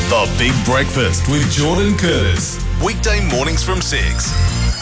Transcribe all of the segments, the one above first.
The Big Breakfast with Jordan Curtis. Weekday mornings from 6.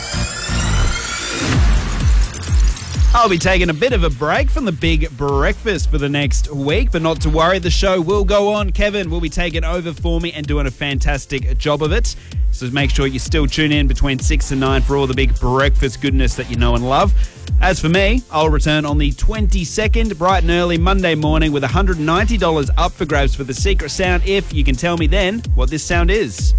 I'll be taking a bit of a break from the Big Breakfast for the next week, but not to worry, the show will go on. Kevin will be taking over for me and doing a fantastic job of it. So make sure you still tune in between 6 and 9 for all the Big Breakfast goodness that you know and love. As for me, I'll return on the 22nd, bright and early Monday morning with $190 up for grabs for the secret sound if you can tell me then what this sound is.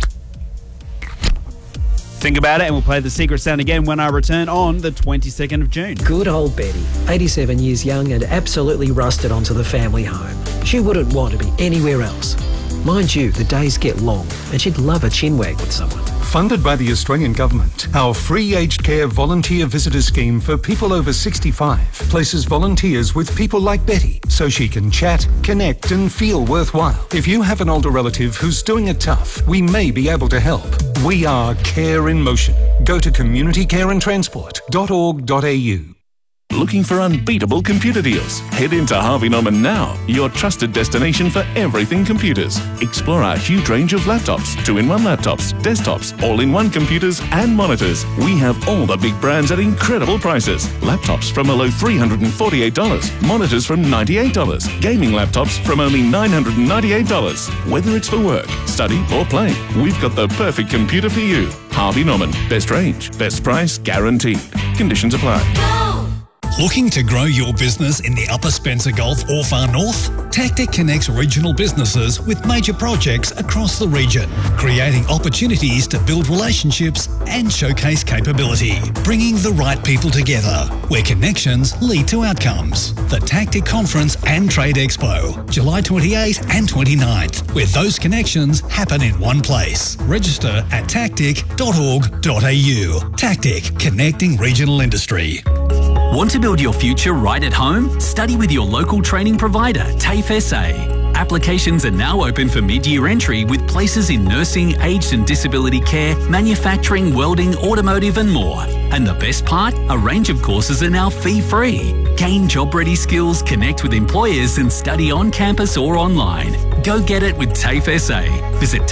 Think about it and we'll play the secret sound again when I return on the 22nd of June. Good old Betty, 87 years young and absolutely rusted onto the family home. She wouldn't want to be anywhere else. Mind you, the days get long and she'd love a chinwag with someone. Funded by the Australian Government, our free aged care volunteer visitor scheme for people over 65 places volunteers with people like Betty so she can chat, connect and feel worthwhile. If you have an older relative who's doing it tough, we may be able to help. We are Care in Motion. Go to communitycareandtransport.org.au. Looking for unbeatable computer deals? Head into Harvey Norman now, your trusted destination for everything computers. Explore our huge range of laptops, 2-in-1 laptops, desktops, all-in-one computers and monitors. We have all the big brands at incredible prices. Laptops from a low $348, monitors from $98, gaming laptops from only $998. Whether it's for work, study or play, we've got the perfect computer for you. Harvey Norman, best range, best price, guaranteed. Conditions apply. Looking to grow your business in the Upper Spencer Gulf or far north? Tactic connects regional businesses with major projects across the region, creating opportunities to build relationships and showcase capability, bringing the right people together, where connections lead to outcomes. The Tactic Conference and Trade Expo, July 28 and 29th, where those connections happen in one place. Register at tactic.org.au. Tactic, connecting regional industry. Want to build your future right at home? Study with your local training provider, TAFE SA. Applications are now open for mid-year entry with places in nursing, aged and disability care, manufacturing, welding, automotive and more. And the best part? A range of courses are now fee-free. Gain job-ready skills, connect with employers and study on campus or online. Go get it with TAFE SA. Visit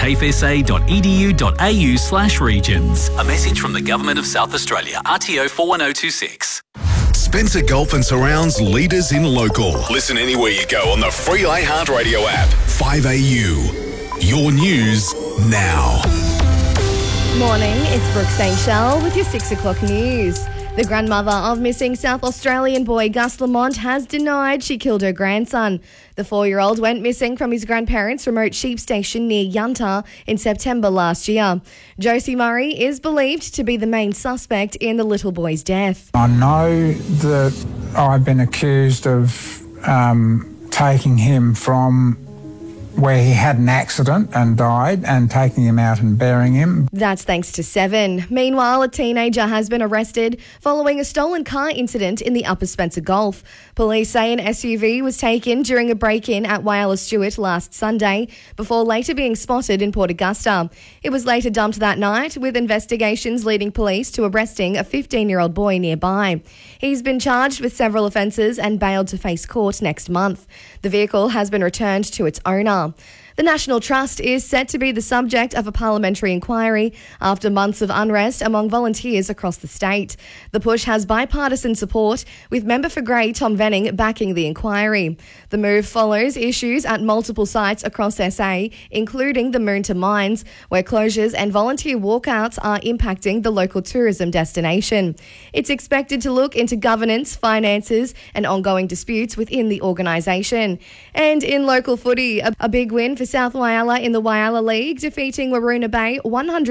tafesa.edu.au/regions. A message from the Government of South Australia, RTO 41026. Spencer Gulf and Surrounds leaders in local. Listen anywhere you go on the free iHeartRadio app. 5AU. Your news now. Morning, it's Brooke Seychelles with your 6 o'clock news. The grandmother of missing South Australian boy Gus Lamont has denied she killed her grandson. The 4-year-old went missing from his grandparents' remote sheep station near Yunta in September last year. Josie Murray is believed to be the main suspect in the little boy's death. I know that I've been accused of taking him from where he had an accident and died and taking him out and burying him. That's thanks to Seven. Meanwhile, a teenager has been arrested following a stolen car incident in the Upper Spencer Gulf. Police say an SUV was taken during a break-in at Whyalla Stewart last Sunday before later being spotted in Port Augusta. It was later dumped that night, with investigations leading police to arresting a 15-year-old boy nearby. He's been charged with several offences and bailed to face court next month. The vehicle has been returned to its owner. The National Trust is set to be the subject of a parliamentary inquiry after months of unrest among volunteers across the state. The push has bipartisan support, with Member for Grey Tom Venning backing the inquiry. The move follows issues at multiple sites across SA, including the Moonta Mines, where closures and volunteer walkouts are impacting the local tourism destination. It's expected to look into governance, finances and ongoing disputes within the organisation. And in local footy, a big win for South Whyalla in the Whyalla League, defeating Waroona Bay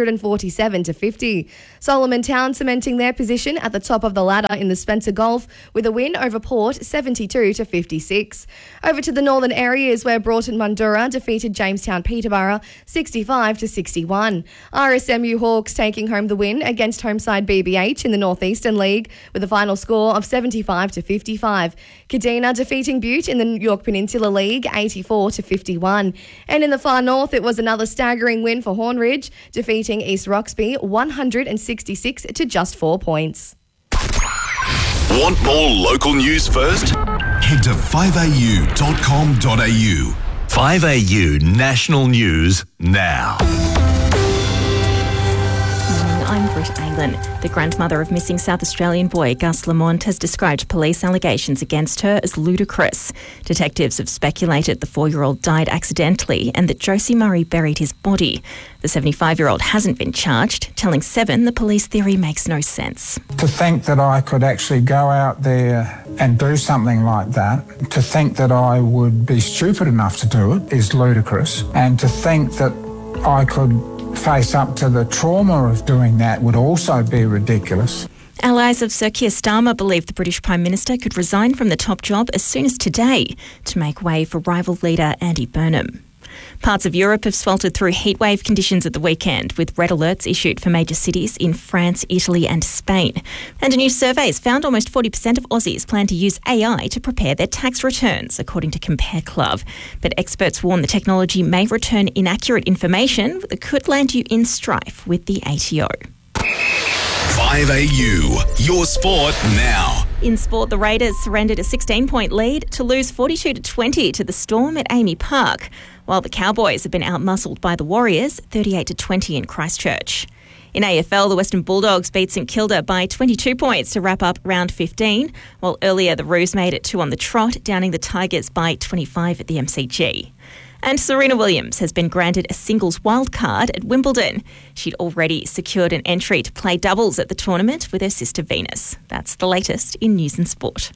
147-50. Solomon Town cementing their position at the top of the ladder in the Spencer Gulf with a win over Port 72-56. Over to the northern areas, where Broughton Mundura defeated Jamestown Peterborough 65-61. RSMU Hawks taking home the win against homeside BBH in the Northeastern League with a final score of 75-55. Kadina defeating Butte in the York Peninsula League 84-51. And in the far north, it was another staggering win for Hornridge, defeating East Roxby 166 to just 4 points. Want more local news first? Head to 5au.com.au. 5AU National News now. I'm Britt Aylan. The grandmother of missing South Australian boy Gus Lamont has described police allegations against her as ludicrous. Detectives have speculated the 4-year-old died accidentally and that Josie Murray buried his body. The 75-year-old hasn't been charged, telling Seven the police theory makes no sense. To think that I could actually go out there and do something like that, to think that I would be stupid enough to do it is ludicrous, and to think that I could face up to the trauma of doing that would also be ridiculous. Allies of Sir Keir Starmer believe the British Prime Minister could resign from the top job as soon as today to make way for rival leader Andy Burnham. Parts of Europe have sweltered through heatwave conditions at the weekend, with red alerts issued for major cities in France, Italy and Spain. And a new survey has found almost 40% of Aussies plan to use AI to prepare their tax returns, according to Compare Club. But experts warn the technology may return inaccurate information that could land you in strife with the ATO. 5AU, your sport now. In sport, the Raiders surrendered a 16-point lead to lose 42-20 to the Storm at Amy Park, while the Cowboys have been outmuscled by the Warriors 38-20 in Christchurch. In AFL, the Western Bulldogs beat St Kilda by 22 points to wrap up round 15, while earlier the Roos made it 2 on the trot, downing the Tigers by 25 at the MCG. And Serena Williams has been granted a singles wildcard at Wimbledon. She'd already secured an entry to play doubles at the tournament with her sister Venus. That's the latest in news and sport.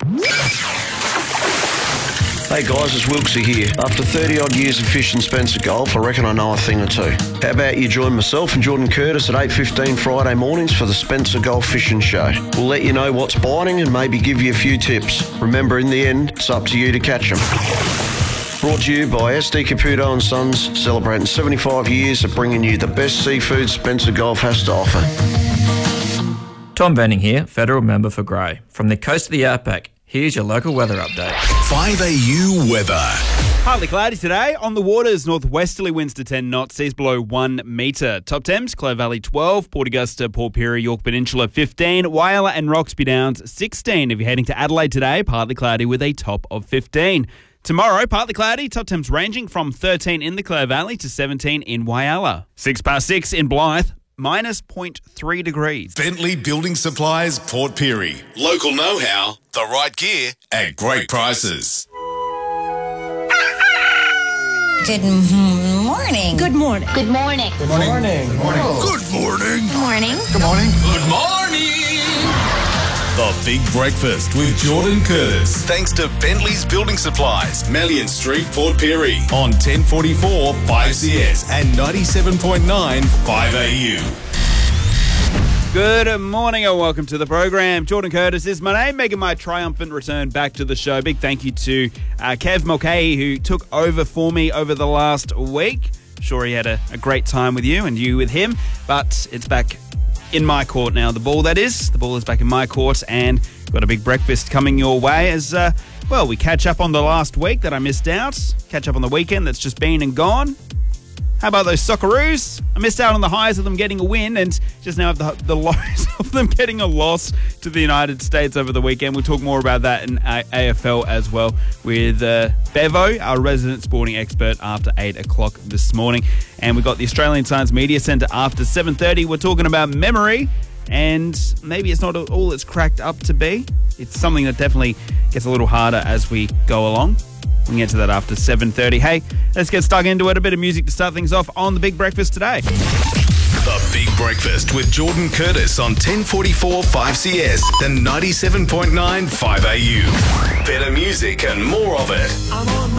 Hey guys, it's Wilksy here. After 30-odd years of fishing Spencer Golf, I reckon I know a thing or two. How about you join myself and Jordan Curtis at 8:15 Friday mornings for the Spencer Golf Fishing Show. We'll let you know what's biting and maybe give you a few tips. Remember, in the end, it's up to you to catch them. Brought to you by SD Caputo & Sons, celebrating 75 years of bringing you the best seafood Spencer Golf has to offer. Tom Benning here, Federal Member for Grey. From the coast of the outback, here's your local weather update. 5AU weather. Partly cloudy today. On the waters, northwesterly winds to 10 knots, seas below 1 metre. Top temps, Clare Valley 12, Port Augusta, Port Pirie, York Peninsula 15, Whyalla and Roxby Downs 16. If you're heading to Adelaide today, partly cloudy with a top of 15. Tomorrow, partly cloudy, top temps ranging from 13 in the Clare Valley to 17 in Whyalla. 6 in Blythe, minus 0.3 degrees. Bentley Building Supplies, Port Pirie. Local know-how, the right gear at great prices. Good morning. Good morning. Good morning. Good morning. Good morning. Good morning. Good morning. Good morning. Good morning. The Big Breakfast with Jordan Curtis. Thanks to Bentley's Building Supplies, Mallion Street, Port Pirie. On 1044 5CS and 97.9 5AU. Good morning and welcome to the program. Jordan Curtis is my name, making my triumphant return back to the show. Big thank you to Kev Mulcahy, who took over for me over the last week. Sure, he had a great time with you and you with him, but it's back in my court now. The ball is back in my court, and got a big breakfast coming your way as, we catch up on the last week that I missed out, catch up on the weekend that's just been and gone. How about those Socceroos? I missed out on the highs of them getting a win and just now have the lows of them getting a loss to the United States over the weekend. We'll talk more about that in AFL as well with Bevo, our resident sporting expert, after 8 o'clock this morning. And we've got the Australian Science Media Centre after 7:30. We're talking about memory, and maybe it's not all it's cracked up to be. It's something that definitely gets a little harder as we go along. We can get to that after 7:30. Hey, let's get stuck into it. A bit of music to start things off on The Big Breakfast today. The Big Breakfast with Jordan Curtis on 1044 5CS and 97.9 5AU. Better music and more of it. I'm on